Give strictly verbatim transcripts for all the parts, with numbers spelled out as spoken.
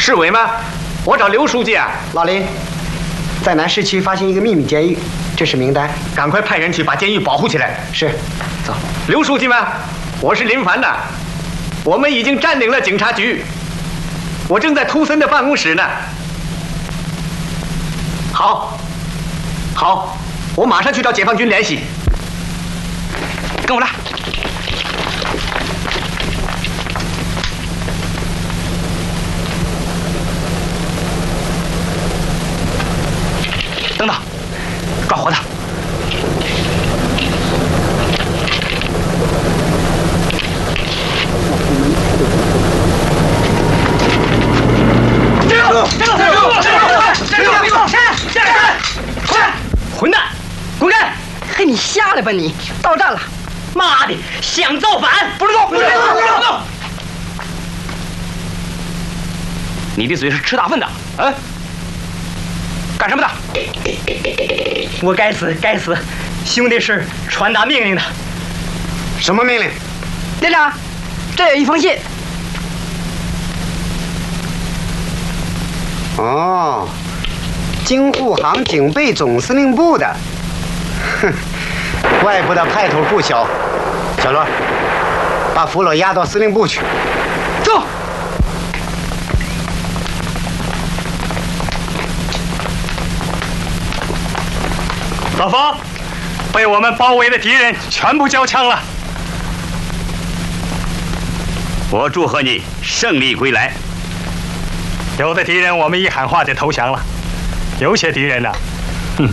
市委吗？我找刘书记啊。 老林，在南市区发现一个秘密监狱，这是名单， 赶快派人去把监狱保护起来。 是，走。 刘书记吗？我是林凡呐。我们已经占领了警察局，我正在图森的办公室呢。好，好，我马上去找解放军联系。跟我来。等等，抓活的！这个，这个，这个，这个，这个，这个，快！混蛋，滚开！ 嘿，你瞎了吧你！到站了！ 妈的，想造反！不准动！不准动！不准动！你的嘴是吃大粪的，啊？干什么的？ 我该死，该死！兄弟是传达命令的。 什么命令？ 连长，这有一封信。 哦，京沪杭警备总司令部的。哼，怪不得派头不小。小罗，把俘虏押到司令部去。 走。 老方，被我们包围的敌人全部交枪了。 我祝贺你胜利归来。 有的敌人我们一喊话就投降了，有些敌人呢、啊，哼。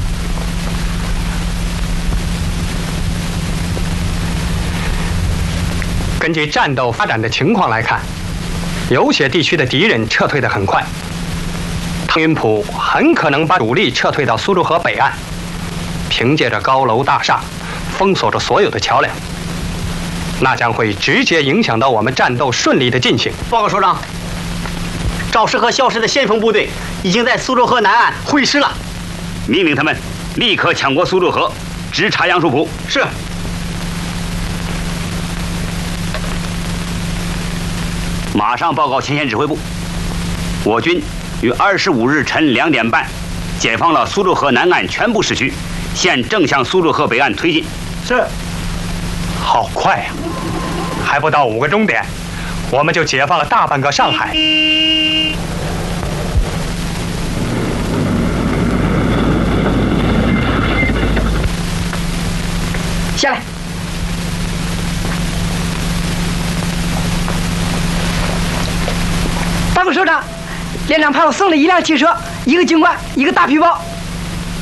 根据战斗发展的情况来看，有些地区的敌人撤退得很快。汤云浦很可能把主力撤退到苏州河北岸。凭借着高楼大厦，封锁着所有的桥梁，那将会直接影响到我们战斗顺利的进行。 报告首长，赵氏和肖氏的先锋部队已经在苏州河南岸会师了， 命令他们立刻抢过苏州河，直插杨树浦。 是。 马上报告前线指挥部，我军于二十五日晨两点半解放了苏州河南岸全部市区。现正向苏州河北岸推进。 是，好快呀、啊！还不到五个钟点，我们就解放了大半个上海。 下来。报告首长，连长派我送了一辆汽车，一个军官，一个大皮包。